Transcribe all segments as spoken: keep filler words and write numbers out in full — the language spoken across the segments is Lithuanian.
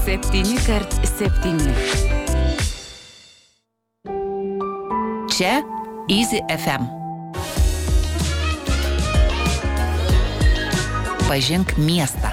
septyni kart septyni. Čia Easy F M. Pažink miestą.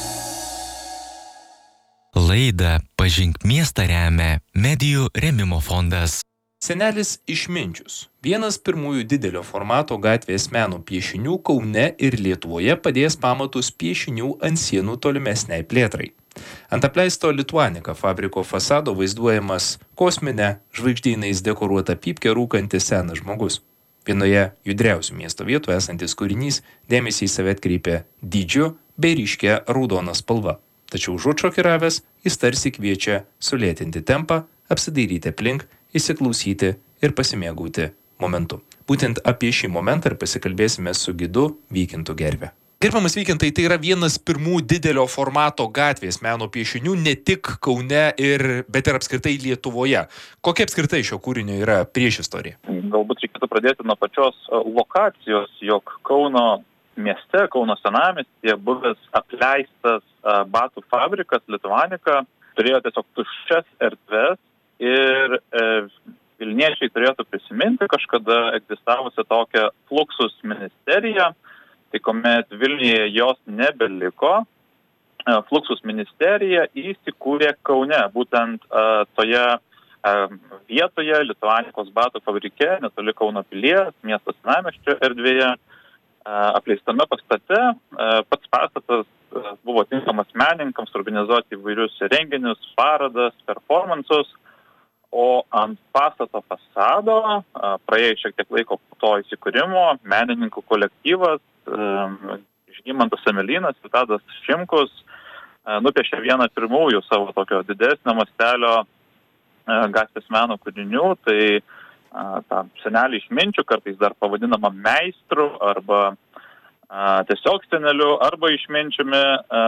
Laidą Pažink miestą remia Medijų rėmimo fondas. Senelis Išminčius. Vienas pirmųjų didelio formato gatvės meno piešinių Kaune ir Lietuvoje padės pamatus piešinių ant sienų tolimesniai plėtrai. Ant apleisto Lituanika fabriko fasado vaizduojamas kosminę žvaigždynais dekoruotą pypkę rūkantis senas žmogus. Vienoje judriausių miesto vietų esantis kūrinys dėmesį į save atkreipia dydžiu bei ryškia raudona spalva. Tačiau užuot šokiravęs, jis tarsi kviečia sulėtinti tempą, apsidairyti aplink, įsiklausyti ir pasimėgauti momentu. Būtent apie šį momentą ir pasikalbėsime su gidu Vykintu Gerve. Gerbiamas Vykintai, tai yra vienas pirmų didelio formato gatvės meno piešinių ne tik Kaune, ir, bet ir apskritai Lietuvoje. Kokia apskritai šio kūrinio yra priešistorija? Galbūt reikėtų pradėti nuo pačios lokacijos, jog Kauno mieste, Kauno senamiestyje buvęs apleistas batų fabrikas Lituanika turėjo tiesiog tuščias erdves ir e, vilniečiai turėtų prisiminti kažkada egzistavusią tokią Fluxus ministeriją, tai kuomet Vilniuje jos nebeliko, e, Fluxus ministerija įsikūrė Kaune, būtent e, toje e, vietoje Lituanikos batų fabrike, netoli Kauno pilies, miesto senamiesčio erdvėje, apleistame pastate. Pats pastatas buvo tinkamas menininkams organizuoti įvairius renginius, parodas, performansus, o ant pastato fasado, praėjus šiek tiek laiko po to įsikūrimo, menininkų kolektyvas Žygimantas Emelinas ir Tadas Šimkus nupiešė vieną pirmųjų savo tokio didesnio mastelio gatvės meno kūrinių, tai tą senelį Išminčių, kartais dar pavadinama meistru arba a, tiesiog seneliu arba Išminčiumi. A,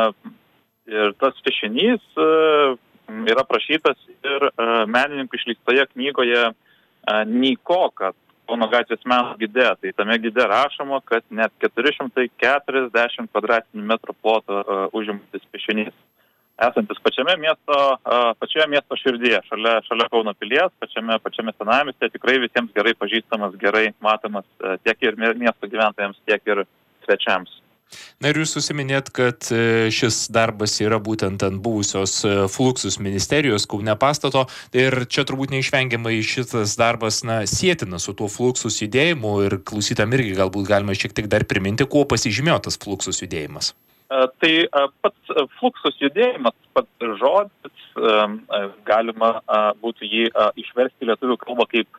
ir tas piešinys a, yra prašytas ir a, menininkų išleistoje knygoje a, Nyko, kad Kauno gatvės meno gide. Tai tame gide rašoma, kad net keturi šimtai keturiasdešimt kvadratinių metrų ploto a, užimantis piešinys. Esantis pačiame miesto, pačioje miesto širdyje, šalia, šalia Kauno pilies, pačiame, pačiame senamiestyje, tikrai visiems gerai pažįstamas, gerai matomas tiek ir miesto gyventojams, tiek ir svečiams. Na ir jūs susiminėt, kad šis darbas yra būtent ant buvusios Fluxus ministerijos Kaune pastato, ir čia turbūt neišvengiamai šitas darbas na, sėtinas su tuo Fluxus judėjimu, ir klausytam irgi galbūt galima šiek tiek dar priminti, kuo pasižymėjo tas Fluxus judėjimas. Tai pats Fluxus judėjimas, pats žodis, galima būtų jį išversti lietuvių kalbą kaip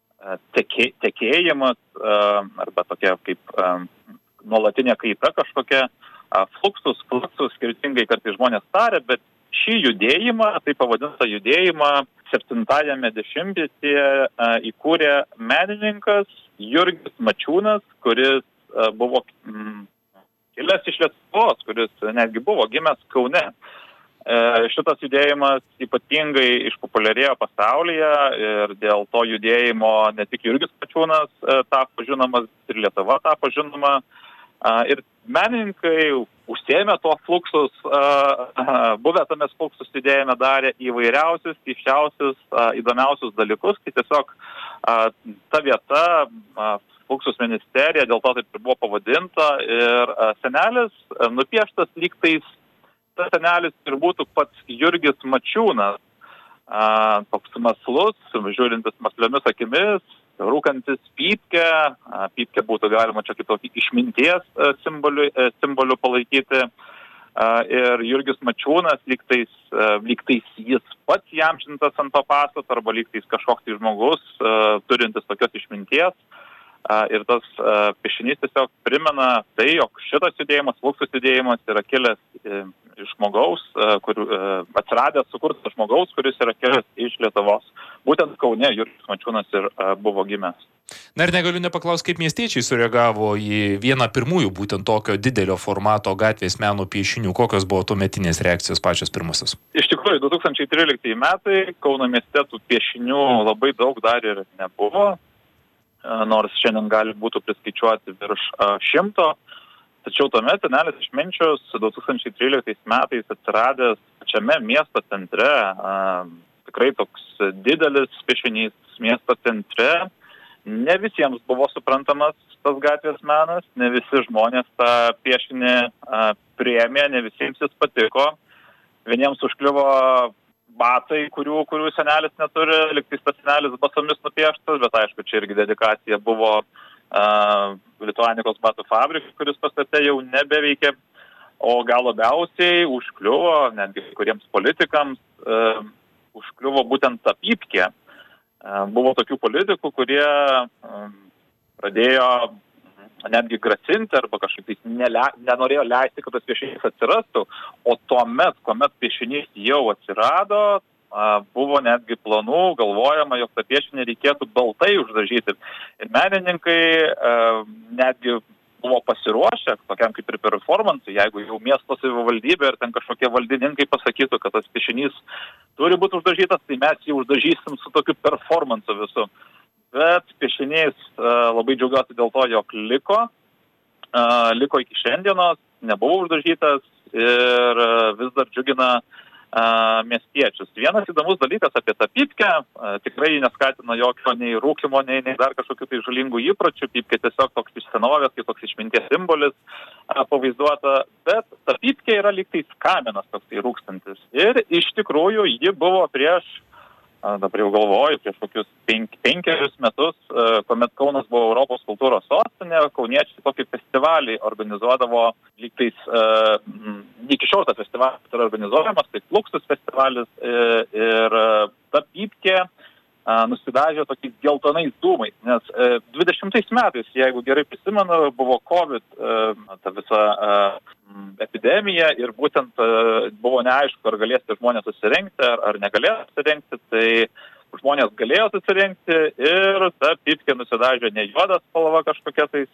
tekė, tekėjimas arba tokia kaip nuolatinė kaita kažkokia. Fluxus, Fluxus skirtingai kartais žmonės tarė, bet šį judėjimą, tai pavadintą judėjimą, septintajame dešimtmetyje įkūrė menininkas Jurgis Mačiūnas, kuris buvo kilęs iš Lietuvos, kuris netgi buvo gimęs Kaune. E, šitas judėjimas ypatingai išpopuliarėjo pasaulyje ir dėl to judėjimo ne tik Jurgis Mačiūnas e, tapo žinomas, ir Lietuva tapo žinoma. E, ir menininkai užsiėmė tuo Fluxus, e, buvę tame Fluxus judėjime darė įvairiausius, keisčiausius, e, įdomiausius dalykus, tai tiesiog e, ta vieta e, Fluxus ministerija, dėl to taip ir buvo pavadinta, ir senelis nupieštas lygtais, tas senelis ir būtų pats Jurgis Mačiūnas, toks maslus, žiūrintis masliomis akimis, rūkantis pypkę, pypkę būtų galima čia kitokį išminties simbolių, simbolių palaikyti, ir Jurgis Mačiūnas lygtais, lygtais jis pats įamžintas ant to pastato, arba lygtais kažkoks tai žmogus turintis tokios išminties. Ir tas uh, piešinys tiesiog primena tai, jog šitas judėjimas, Fluxus judėjimas yra kilęs e, iš žmogaus, e, kur, e, atsiradęs, sukurtas žmogaus, kuris yra kilęs iš Lietuvos. Būtent Kaune Jurgis Mačiūnas ir e, buvo gimęs. Na ir negaliu nepaklausti, kaip miestiečiai sureagavo į vieną pirmųjų būtent tokio didelio formato gatvės meno piešinių. Kokios buvo tuometinės reakcijos pačios pirmosios? Iš tikrųjų, du tūkstančiai tryliktieji metai Kauno mieste tų piešinių labai daug dar ir nebuvo. Nors šiandien gali būtų priskaičiuoti virš šimto, Tačiau tuomet senelis Išminčius du tūkstančiai tryliktais metais atsiradęs pačiame miesto centre, tikrai toks didelis piešinys miesto centre, ne visiems buvo suprantamas tas gatvės menas, ne visi žmonės tą piešinį priėmė, ne visiems jis patiko. Vieniems užkliuvo batai, kurių, kurių senelis neturi, liktais tas senelis basomis nupieštas, bet aišku, čia irgi dedikacija buvo uh, Lituanikos batų fabrikui, kuris pastate jau nebeveikia. O gal labiausiai užkliuvo, netgi kuriems politikams, uh, užkliuvo būtent ta pypkė. Uh, buvo tokių politikų, kurie uh, pradėjo netgi grasinti arba kažkaip nele, nenorėjo leisti, kad tas piešinys atsirastų, o tuomet, kuomet piešinys jau atsirado, buvo netgi planų, galvojama, jog tą piešinį reikėtų baltai uždažyti. Ir menininkai netgi buvo pasiruošę, tokiam kaip ir performansui, jeigu jau miesto savivaldybė ir ten kažkokie valdininkai pasakytų, kad tas piešinys turi būti uždažytas, tai mes jį uždažysim su tokiu performansu visu. Bet piešinys labai džiaugiuosi dėl to, jog liko, liko iki šiandienos, nebuvo uždažytas ir vis dar džiugina miestiečius. Vienas įdomus dalykas apie tą pypkę, tikrai neskatina jokio nei rūkimo, nei, nei dar kažkokių tai žalingų įpročių, pypkė tiesiog toks iš senovės, kaip toks išminties simbolis pavaizduota, bet ta pypkė yra lyg tais kaminas toks tai rūkstantis. Ir iš tikrųjų ji buvo prieš dabar jau galvoju, prieš kokius penk, penkerius metus, kuomet Kaunas buvo Europos kultūros sostinė, kauniečiai tokį festivalį organizuodavo, lyg tais, iki šiol tas festivalis yra organizuojamas, tai Fluxus festivalis ir ta pypkė nusidažė tokiais geltonais dūmais, nes dvidešimtais metais, jeigu gerai prisimenu, buvo COVID, ta visa epidemija ir būtent buvo neaišku, ar galės žmonės susirinkti, ar, ar negalės susirinkti, tai žmonės galėjo susirinkti ir ta pypkė nusidažė ne juodas spalva kažkokia tais,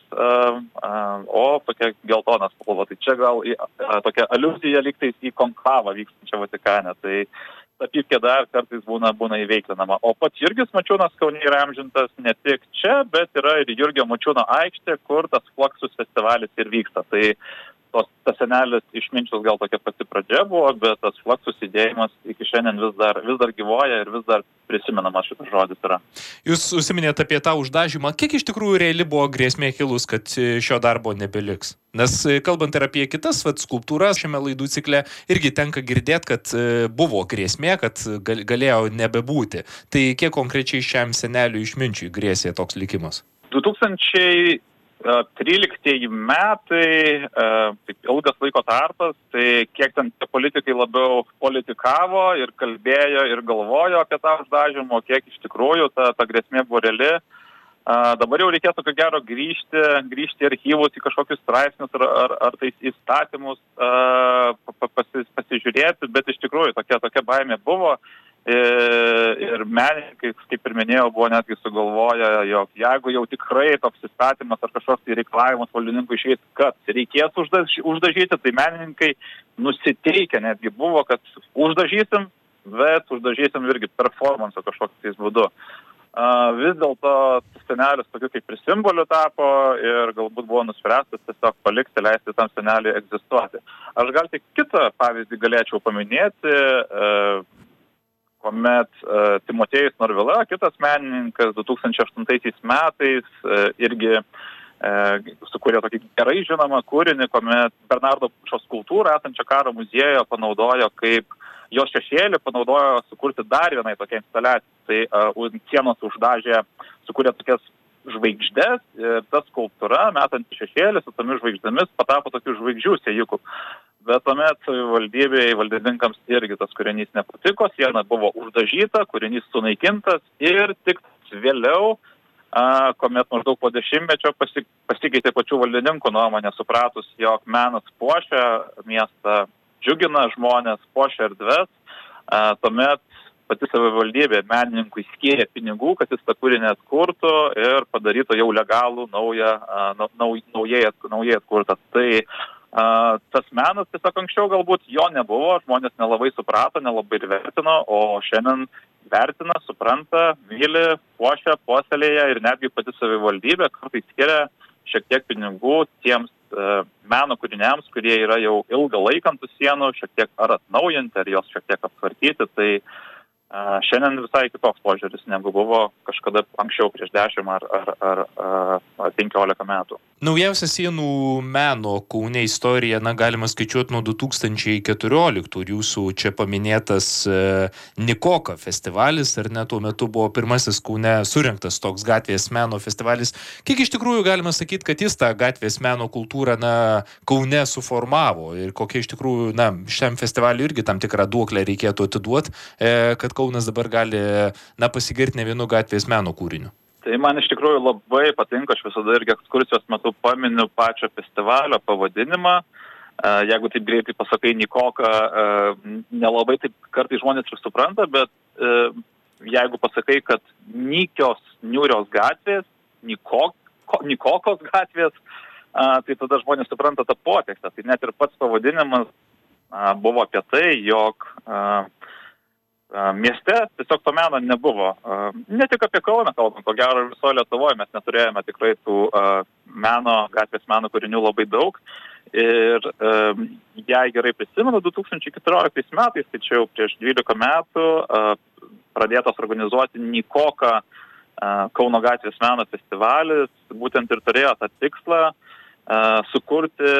o tokia geltona spalva. Tai čia gal tokia aliuzija lygtais į konklavą vykstančią Vatikane. Tai ta pypkė dar kartais būna, būna įveiklinama. O pats Jurgis Mačiūnas Kaune yra amžintas ne tik čia, bet yra ir Jurgio Mačiūno aikštė, kur tas Fluxus festivalis ir vyksta. Tai tos, tas senelis Išminčius gal tokia pati pradžia buvo, bet tas Fluxus judėjimas iki šiandien vis dar, vis dar gyvoja ir vis dar prisimenamas šitas žodis yra. Jūs užsiminėte apie tą uždažymą. Kiek iš tikrųjų reali buvo grėsmė kilus, kad šio darbo nebeliks? Nes kalbant ir apie kitas vat, skulptūras šiame laidų cikle, irgi tenka girdėti, kad buvo grėsmė, kad galėjo nebebūti. Tai kiek konkrečiai šiam seneliui Išminčiui grėsė toks likimas? du tūkstančiai tryliktieji metai, taip ilgas laiko tarpas, tai kiek ten tie politikai labiau politikavo ir kalbėjo ir galvojo apie tą uždažymą, kiek iš tikrųjų ta, ta grėsmė buvo reali. Dabar jau reikėtų ko gero grįžti, grįžti į archyvus, į kažkokius straipsnius ar, ar, ar tais įstatymus pasi, pasižiūrėti, bet iš tikrųjų tokia, tokia baimė buvo. Ir menininkai, kaip ir minėjau, buvo netgi sugalvoję, jog jeigu jau tikrai toks įstatymas ar kažkoks tai reikalavimas valdininkų išeis, kad reikės uždaž, uždažyti, tai menininkai nusiteikę netgi buvo, kad uždažysim, bet uždažysim irgi performanso kažkokiais būdu. Vis dėlto senelis tokiu kaip ir simboliu tapo ir galbūt buvo nuspręstas tiesiog palikti, leisti tam seneliui egzistuoti. Aš gal tik kitą pavyzdį galėčiau paminėti, kuomet uh, Timotėjus Norvila, kitas menininkas, du tūkstančiai aštuntaisiais metais uh, irgi uh, sukūrė tokį gerai žinomą kūrinį, kuomet Bernardo Bušo skulptūrą esančią Karo muziejuje panaudojo kaip jo šešėlį, panaudojo sukurti dar vienai tokią instaliaciją. Tai uh, sienos uždažė, sukūrė tokias žvaigždės ir ta skulptūra, metant šešėlį su tomis žvaigždėmis, patapo tokių žvaigždžių sėjukų. Bet tuomet valdybėje, valdininkams irgi tas kūrinys nepatiko, siena buvo uždažyta, kūrinys sunaikintas ir tik vėliau, a, kuomet maždaug po dešimtmečio pasi, pasikeitė pačių valdininkų nuomonė, supratus, jog menas puošia miestą, džiugina žmonės, puošia erdves, a, tuomet pati savivaldybė menininkui skyrė pinigų, kad jis tą kūrinį atkurtų ir padarytų jau legalų naują, a, nau, naujai, naujai atkurtą. Tai Uh, tas menas tiesiog anksčiau galbūt jo nebuvo, žmonės nelabai suprato, nelabai ir vertino, o šiandien vertina, supranta, myli, puošia, puoselėja ir netgi pati savivaldybė kartais skiria šiek tiek pinigų tiems meno kūriniams, kurie yra jau ilgą laiką ant tų sienų, šiek tiek ar atnaujinti, ar jos šiek tiek aptvarkyti. Tai šiandien visai kitoks požiūris, negu buvo kažkada anksčiau prieš dešimt ar, ar, ar, ar penkiolika metų. Naujausia sienų meno Kaune istorija, na, galima skaičiuoti nuo du tūkstančiai keturioliktų ir jūsų čia paminėtas e, Nikoka festivalis, ar ne, tuo metu buvo pirmasis Kaune surinktas toks gatvės meno festivalis. Kiek iš tikrųjų galima sakyti, kad jis tą gatvės meno kultūrą, na, Kaune suformavo ir kokia iš tikrųjų, na, šiam festivaliui irgi tam tikrą duoklę reikėtų atiduoti, e, kad Kaunas dabar gali, na, pasigirti ne vienu gatvės meno kūriniu? Tai man iš tikrųjų labai patinka, aš visada irgi ekskursijos metu paminiu pačio festivalio pavadinimą. Jeigu taip greitai pasakai Nikoka, nelabai taip kartais žmonės ir supranta, bet jeigu pasakai, kad nykios, niūrios gatvės, Nikok, Nikokos gatvės, tai tada žmonės supranta tą potekstę. Tai net ir pats pavadinimas buvo apie tai, jog mieste tiesiog to meno nebuvo. Ne tik apie Kauną kalbant, ko gero visoje Lietuvoje mes neturėjome tikrai tų meno, gatvės meno kūrinių labai daug. Ir jei gerai prisimenu, du tūkstančiai keturioliktais metais, tai čia jau prieš dvylika metų, pradėtas organizuoti Nikoka Kauno gatvės meno festivalis, būtent ir turėjo tą tikslą sukurti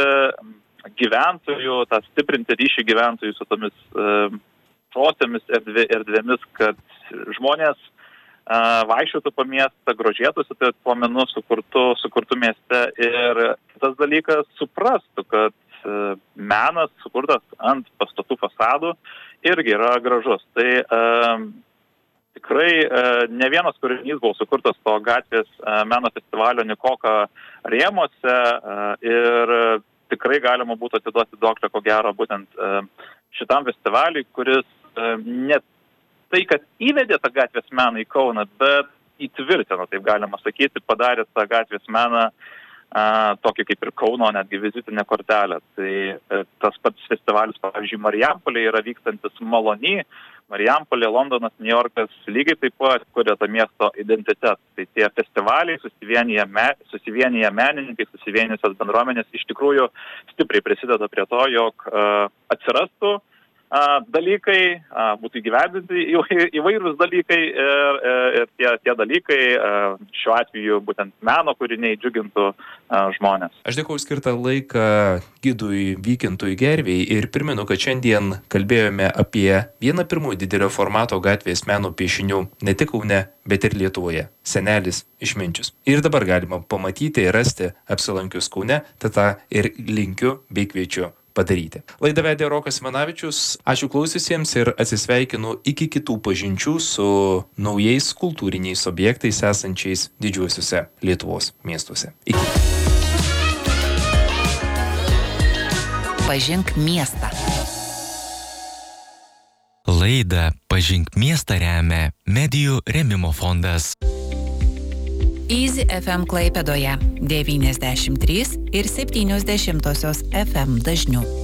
gyventojų, tą stiprinti ryšį gyventojų su tomis protėmis erdvė, erdvėmis, kad žmonės a, vaikščiotų po miestą, grožėtųsi tai tuo menu sukurtu, sukurtu mieste ir kitas dalykas suprastų, kad a, menas sukurtas ant pastatų fasadų irgi yra gražus. Tai a, tikrai a, ne vienas kūrinys buvo sukurtas to gatvės a, meno festivalio Nikoka rėmuose a, ir tikrai galima būtų atiduoti duoklę, ko gero, būtent a, šitam festivaliui, kuris ne tai, kad įvedė tą gatvės meną į Kauną, bet įtvirtino, taip galima sakyti, padarė tą gatvės meną a, tokį kaip ir Kauno, netgi vizitinę kortelę. Tai a, tas pats festivalis, pavyzdžiui, Marijampolė yra vykstantis Malony, Marijampolė, Londonas, New Yorkas lygiai taip pat kuria tą miesto identitetą. Tai tie festivaliai, susivienyje, me, susivienyje menininkai, susivienijusios bendruomenės iš tikrųjų stipriai prisideda prie to, jog a, atsirastų dalykai, būtų įgyvendinti įvairūs dalykai ir, ir tie, tie dalykai šiuo atveju būtent meno kūriniai džiugintų žmonės. Aš dėkuoju skirtą laiką gidui Vykintui Gerviai ir primenu, kad šiandien kalbėjome apie vieną pirmųjų didelio formato gatvės meno piešinių ne tik Kaune, bet ir Lietuvoje – Senelis Išminčius. Ir dabar galima pamatyti ir rasti apsilankius Kaune, tada ir linkiu bei kviečiu padaryti. Laidą vedė Rokas Simanavičius, ačiū klausiusiems ir atsisveikinu iki kitų pažinčių su naujais kultūriniais objektais esančiais didžiuosiuose Lietuvos miestuose. Iki. Pažink miestą. Laidą Pažink miestą remia Medijų rėmimo fondas. Easy F M Klaipėdoje devyniasdešimt trys ir septynios dešimtosios F M dažniu.